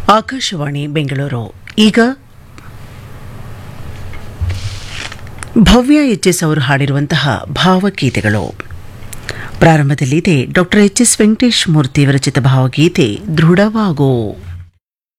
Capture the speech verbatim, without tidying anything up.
ಆಕಾಶವಾಣಿ ಬೆಂಗಳೂರು. ಈಗ ಭವ್ಯ H S ಅವರು ಹಾಡಿರುವಂತಹ ಭಾವಗೀತೆಗಳು. ಪ್ರಾರಂಭದಲ್ಲಿದೆ ಡಾಕ್ಟರ್ ಎಚ್ ಎಸ್ ವೆಂಕಟೇಶ್ ಮೂರ್ತಿ ವಿರಚಿತ ಭಾವಗೀತೆ ದೃಢವಾಗೋ.